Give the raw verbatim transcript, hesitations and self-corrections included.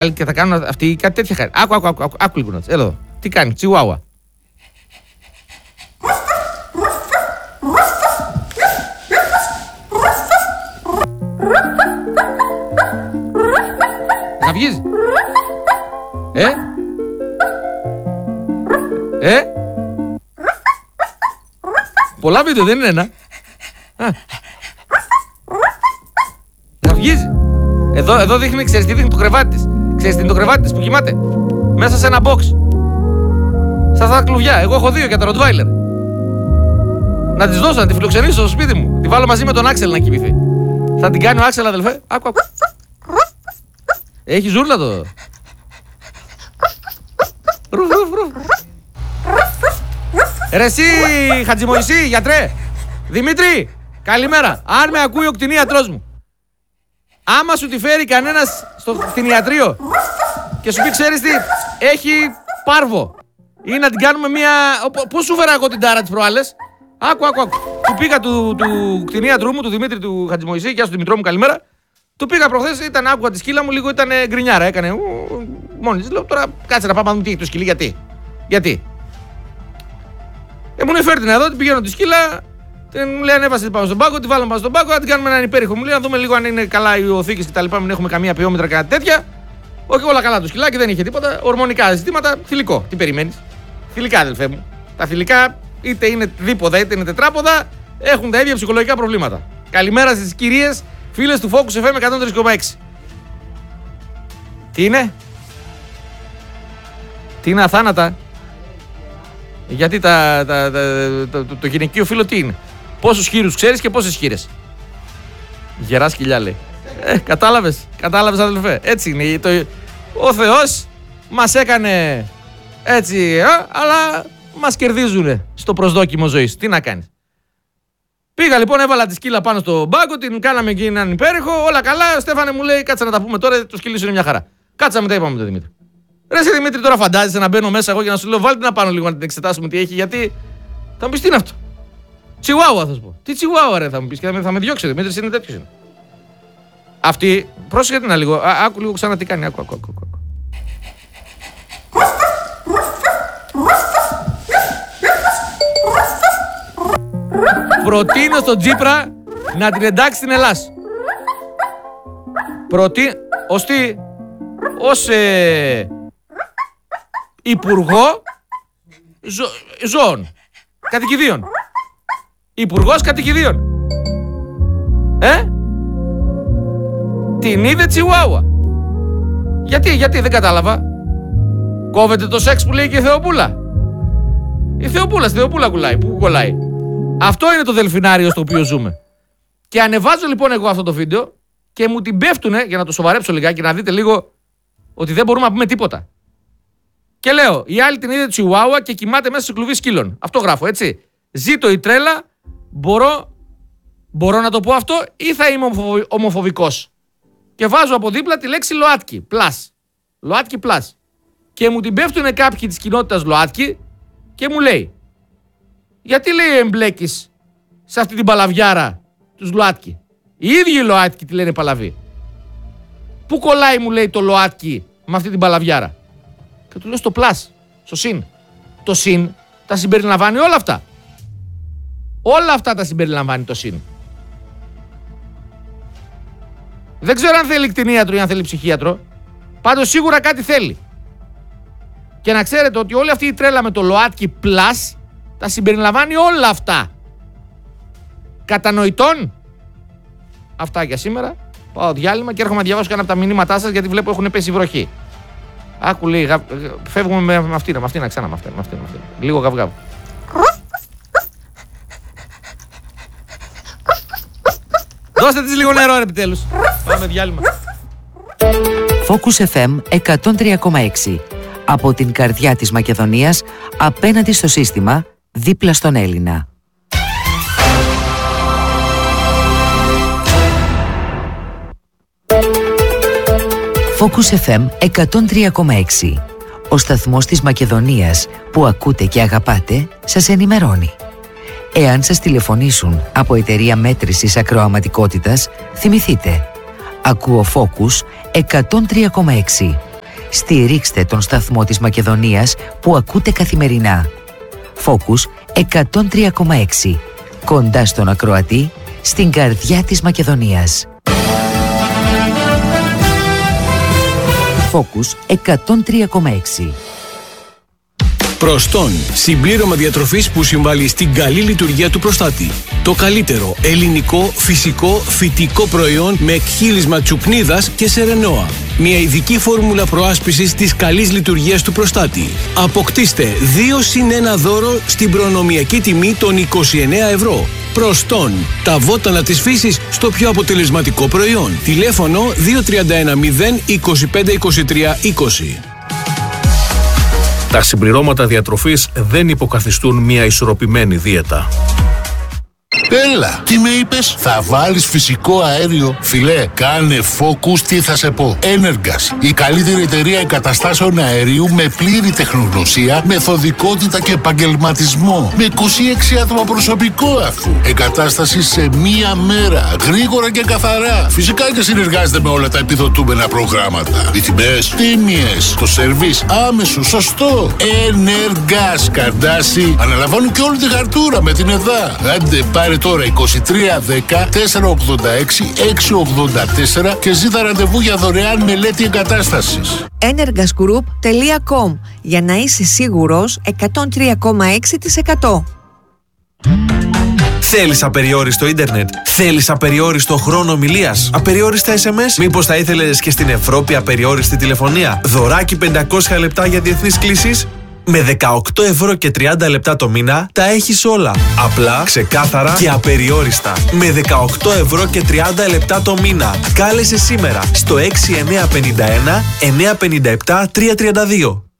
και θα κάνουν αυτοί κάτι τέτοια χάρη. Άκου, άκου, άκου, άκου, άκου λίγο να δεις. Εδώ, τι κάνει, τσιουάουα. Θα βγεις. Ε. Ε. Πολλά βίντεο, δεν είναι ένα. Α. Θα βγεις. Εδώ, εδώ δείχνει, ξέρεις τι δείχνει το κρεβάτι της. Ξέρεις τι είναι το κρεβάτι της που κοιμάται. Μέσα σε ένα box. Στα αυτά τα κλουβιά. Εγώ έχω δύο για τα Rottweiler. Να της δώσω, να τη φιλοξενήσω στο σπίτι μου. Τη βάλω μαζί με τον Άξελ να κοιμηθεί. Θα την κάνει ο Άξελ, αδελφέ. Άκου, άκου. Έχει ζούρλα το. Ρουφ, ρουφ, ρουφ. Ρε εσύ, Χατζημοϊσή, γιατρέ. Δημήτρη, καλημέρα. Αν με ακούει ο κτηνίατρός μου. Άμα σου τη φέρει κανένας στο κτηνιατρίο και σου πει, ξέρεις τι, έχει πάρβο. Ή να την κάνουμε μια... Πώς σου φέρα εγώ την τάρα τις προάλλες. Άκου, άκου, άκου. Του πήγα του, του κτηνίατρου μου, του Δημήτρη του Χατζημοϊσή, γεια σου Δημητρό μου, καλημέρα. Του πήγα προχθές, ήταν άκουγα τη σκύλα μου, λίγο ήταν γκρινιάρα, έκανε μόνη της. Λέω τώρα κάτσε να πάμε να δούμε τι έχει το σκυλί, γιατί. Γιατί. Ε, μου φέρει την εδώ, την πηγαίνω τη σκύλα, την μου λέει ανέβασε την πάμε στον πάγκο, τη βάλαμε πάνω στον πάγκο, να την κάνουμε έναν υπέρηχο. Μου λέει να δούμε λίγο αν είναι καλά οι οθήκες και τα λοιπά, μην έχουμε καμία ποιόμετρα, κάτι τέτοια. Όχι όλα καλά το σκυλάκι, δεν είχε τίποτα. Ορμονικά ζητήματα, θηλυκό. Τι περιμένεις. Θηλυκά, αδελφέ μου. Τα θηλυκά είτε είναι δίποδα είτε είναι τετράποδα, έχουν τα ίδια ψυχολογικά προβλήματα. Καλημέρα στις κυρίες, φίλες του Focus εφ εμ εκατόν τρία κόμμα έξι. Τι είναι? Τι είναι αθάνατα? Γιατί τα, τα, τα, το, το, το γυναικείο φύλλο τι είναι? Πόσους χείρους ξέρεις και πόσες χείρες? Γερά σκυλιά λέει. Ε, κατάλαβες, κατάλαβες αδελφέ. Έτσι είναι. Το, ο Θεός μας έκανε έτσι, ε, αλλά μας κερδίζουνε στο προσδόκιμο ζωής. Τι να κάνεις. Πήγα λοιπόν, έβαλα τη σκύλα πάνω στο μπάγκο, την κάναμε εκεί έναν υπέρηχο, όλα καλά. Στέφανε μου λέει, κάτσε να τα πούμε τώρα, το σκύλι σου είναι μια χαρά. Κάτσα μετά είπαμε τον Δημήτρη. Ρε εσύ Δημήτρη, τώρα φαντάζεσαι να μπαίνω μέσα εγώ και να σου λέω, βάλτε να πάνω λίγο να την εξετάσουμε τι έχει, γιατί θα μου πεις τι είναι αυτό. Τσιουάουα θα σου πω. Τι τσιουάουα ρε θα μου πεις και θα με, θα με διώξετε. Δημήτρης είναι τέτοιος είναι. Αυτή, πρόσεχε την λίγο, Α, άκου λίγο ξανά τι κάνει, άκου, άκου, άκου, άκου. Προτείνω στον Τσίπρα να την εντάξει στην Ελλάδα. Προτι... Ως τι? Ως ε... Υπουργό ζω... Ζώων. Κατοικιδίων. Υπουργός Κατοικιδίων. Ε? Την είδε τσιουάουα. Γιατί, γιατί δεν κατάλαβα. Κόβεται το σεξ που λέει και η Θεοπούλα. Η Θεοπούλα, στη Θεοπούλα κουλάει, που κολλάει. Αυτό είναι το δελφινάριο στο οποίο ζούμε. Και ανεβάζω λοιπόν εγώ αυτό το βίντεο και μου την πέφτουνε, για να το σοβαρέψω λιγάκι, να δείτε λίγο ότι δεν μπορούμε να πούμε τίποτα. Και λέω, η άλλη την είδε τσιουάουα και κοιμάται μέσα σε κλουβί σκύλων. Αυτό γράφω, έτσι. Ζήτω η τρέλα, μπορώ, μπορώ να το πω αυτό ή θα είμαι ομοφοβικός. Και βάζω από δίπλα τη λέξη ΛΟΑΤΚΙ, πλάς. ΛΟΑΤΚΙ πλάς. Και μου την πέφτουνε κάποιοι της κοινότητας ΛΟΑΤΚΙ και μου λέει, γιατί λέει εμπλέκεις σε αυτή την παλαβιάρα τους ΛΟΑΤΚΙ. Οι ίδιοι οι ΛΟΑΤΚΙ τη λένε παλαβή. Πού κολλάει μου λέει το ΛΟΑΤΚΙ με αυτή την παλαβιάρα. Και του λέω στο πλάς, στο συν. Το συν τα συμπεριλαμβάνει όλα αυτά. Όλα αυτά τα συμπεριλαμβάνει το συν. Δεν ξέρω αν θέλει κτηνίατρο ή αν θέλει ψυχίατρο. Πάντως σίγουρα κάτι θέλει. Και να ξέρετε ότι όλη αυτή η τρέλα με το ΛΟΑΤΚΙ Plus τα συμπεριλαμβάνει όλα αυτά. Κατανοητόν. Αυτά για σήμερα. Πάω διάλειμμα και έρχομαι να διαβάσω κάνα από τα μηνύματά σας γιατί βλέπω έχουν πέσει βροχή. Άκου λέει, γα... φεύγουμε με αυτήν, με αυτήν, ξανά με αυτήν, με αυτήν, με αυτήν. Λίγο γαυγάβ. Δώστε της λίγο νερό ρε επιτέλους. Πάμε διάλειμμα. Focus εφ εμ εκατόν τρία κόμμα έξι. Από την καρδιά της Μακεδονίας, απέναντι στο σύστημα, δίπλα στον Έλληνα. Focus εφ εμ εκατόν τρία κόμμα έξι. Ο σταθμός της Μακεδονίας που ακούτε και αγαπάτε σας ενημερώνει. Εάν σας τηλεφωνήσουν από εταιρεία μέτρησης ακροαματικότητας, θυμηθείτε. Ακούω Focus εκατόν τρία κόμμα έξι. Στηρίξτε τον σταθμό της Μακεδονίας που ακούτε καθημερινά. Focus εκατόν τρία κόμμα έξι. Κοντά στον ακροατή, στην καρδιά της Μακεδονίας. Focus εκατόν τρία κόμμα έξι. Προστόν, συμπλήρωμα διατροφής που συμβάλλει στην καλή λειτουργία του προστάτη. Το καλύτερο ελληνικό, φυσικό, φυτικό προϊόν με εκχύλισμα τσουκνίδας και σερενόα. Μια ειδική φόρμουλα προάσπισης της καλής λειτουργίας του προστάτη. Αποκτήστε δύο συν ένα δώρο στην προνομιακή τιμή των είκοσι εννέα ευρώ. Προστόν, τα βότανα της φύσης στο πιο αποτελεσματικό προϊόν. Τηλέφωνο δύο τρία ένα μηδέν είκοσι πέντε είκοσι τρία είκοσι. Τα συμπληρώματα διατροφής δεν υποκαθιστούν μια ισορροπημένη δίαιτα. Έλα, τι με είπες? Θα βάλεις φυσικό αέριο? Φιλέ, κάνε Focus, τι θα σε πω. Energas, η καλύτερη εταιρεία εγκαταστάσεων αερίου με πλήρη τεχνογνωσία, μεθοδικότητα και επαγγελματισμό. Με είκοσι έξι άτομα προσωπικό αφού. Εγκατάσταση σε μία μέρα, γρήγορα και καθαρά. Φυσικά και συνεργάζεται με όλα τα επιδοτούμενα προγράμματα. Οι τιμές τίμιες, το σερβίς άμεσο, σωστό. Energas, Καρντάσι, αναλαμβάνουν και όλη τη χαρτούρα με την ΕΔΑ. Άντε πάρε τώρα είκοσι τρία δέκα τετρακόσια ογδόντα έξι εξακόσια ογδόντα τέσσερα και ζήτα ραντεβού για δωρεάν μελέτη εγκατάστασης. energas group τελεία com, για να είσαι σίγουρος εκατόν τρία κόμμα έξι τοις εκατό. Θέλεις απεριόριστο ίντερνετ? Θέλεις απεριόριστο χρόνο ομιλίας? Απεριόριστα ες εμ ες? Μήπως θα ήθελες και στην Ευρώπη απεριόριστη τηλεφωνία? Δωράκι πεντακόσια λεπτά για διεθνείς κλήσεις? Με δεκαοκτώ ευρώ και τριάντα λεπτά το μήνα τα έχεις όλα. Απλά, ξεκάθαρα και απεριόριστα. Με δεκαοκτώ ευρώ και τριάντα λεπτά το μήνα. Κάλεσε σήμερα στο έξι εννιά πέντε ένα εννιά πέντε επτά τρία τρία δύο.